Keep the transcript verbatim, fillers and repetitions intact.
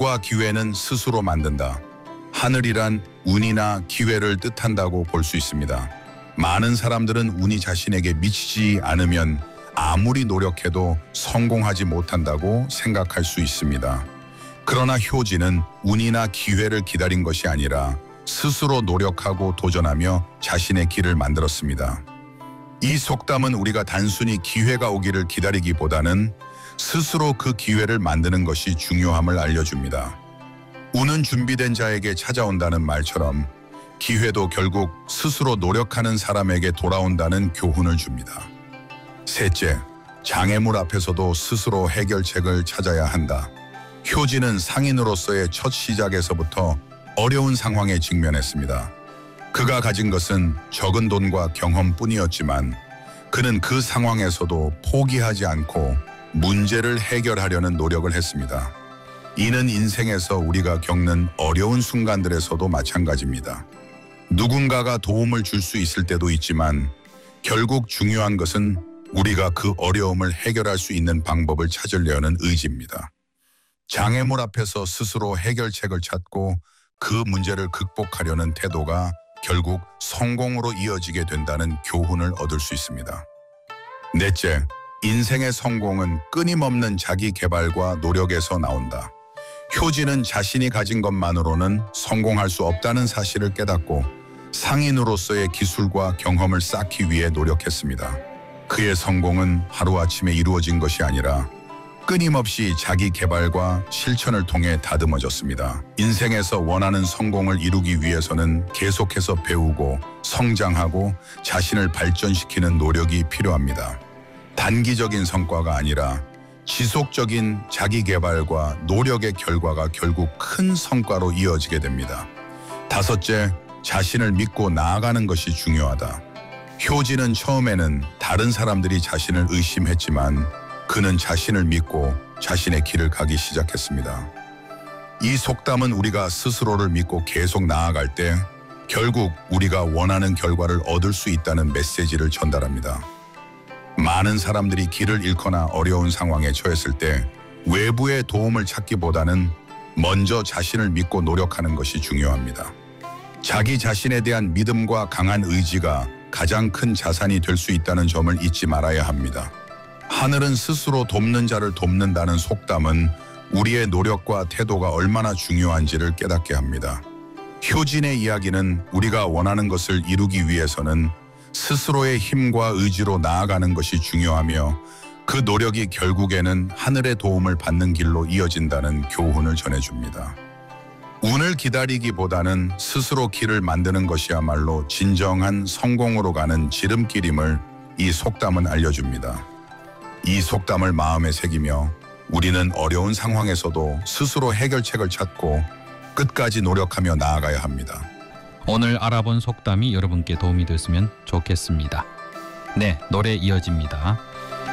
운과 기회는 스스로 만든다. 하늘이란 운이나 기회를 뜻한다고 볼 수 있습니다. 많은 사람들은 운이 자신에게 미치지 않으면 아무리 노력해도 성공하지 못한다고 생각할 수 있습니다. 그러나 효진은 운이나 기회를 기다린 것이 아니라 스스로 노력하고 도전하며 자신의 길을 만들었습니다. 이 속담은 우리가 단순히 기회가 오기를 기다리기보다는 스스로 그 기회를 만드는 것이 중요함을 알려줍니다. 운은 준비된 자에게 찾아온다는 말처럼 기회도 결국 스스로 노력하는 사람에게 돌아온다는 교훈을 줍니다. 셋째, 장애물 앞에서도 스스로 해결책을 찾아야 한다. 효진은 상인으로서의 첫 시작에서부터 어려운 상황에 직면했습니다. 그가 가진 것은 적은 돈과 경험뿐이었지만 그는 그 상황에서도 포기하지 않고 문제를 해결하려는 노력을 했습니다. 이는 인생에서 우리가 겪는 어려운 순간들에서도 마찬가지입니다. 누군가가 도움을 줄 수 있을 때도 있지만 결국 중요한 것은 우리가 그 어려움을 해결할 수 있는 방법을 찾으려는 의지입니다. 장애물 앞에서 스스로 해결책을 찾고 그 문제를 극복하려는 태도가 결국 성공으로 이어지게 된다는 교훈을 얻을 수 있습니다. 넷째, 인생의 성공은 끊임없는 자기 개발과 노력에서 나온다. 효진은 자신이 가진 것만으로는 성공할 수 없다는 사실을 깨닫고 상인으로서의 기술과 경험을 쌓기 위해 노력했습니다. 그의 성공은 하루아침에 이루어진 것이 아니라 끊임없이 자기 개발과 실천을 통해 다듬어졌습니다. 인생에서 원하는 성공을 이루기 위해서는 계속해서 배우고 성장하고 자신을 발전시키는 노력이 필요합니다. 단기적인 성과가 아니라 지속적인 자기 개발과 노력의 결과가 결국 큰 성과로 이어지게 됩니다. 다섯째, 자신을 믿고 나아가는 것이 중요하다. 효진은 처음에는 다른 사람들이 자신을 의심했지만 그는 자신을 믿고 자신의 길을 가기 시작했습니다. 이 속담은 우리가 스스로를 믿고 계속 나아갈 때 결국 우리가 원하는 결과를 얻을 수 있다는 메시지를 전달합니다. 많은 사람들이 길을 잃거나 어려운 상황에 처했을 때 외부의 도움을 찾기보다는 먼저 자신을 믿고 노력하는 것이 중요합니다. 자기 자신에 대한 믿음과 강한 의지가 가장 큰 자산이 될 수 있다는 점을 잊지 말아야 합니다. 하늘은 스스로 돕는 자를 돕는다는 속담은 우리의 노력과 태도가 얼마나 중요한지를 깨닫게 합니다. 효진의 이야기는 우리가 원하는 것을 이루기 위해서는 스스로의 힘과 의지로 나아가는 것이 중요하며 그 노력이 결국에는 하늘의 도움을 받는 길로 이어진다는 교훈을 전해줍니다. 운을 기다리기보다는 스스로 길을 만드는 것이야말로 진정한 성공으로 가는 지름길임을 이 속담은 알려줍니다. 이 속담을 마음에 새기며 우리는 어려운 상황에서도 스스로 해결책을 찾고 끝까지 노력하며 나아가야 합니다. 오늘 알아본 속담이 여러분께 도움이 됐으면 좋겠습니다. 네, 노래 이어집니다.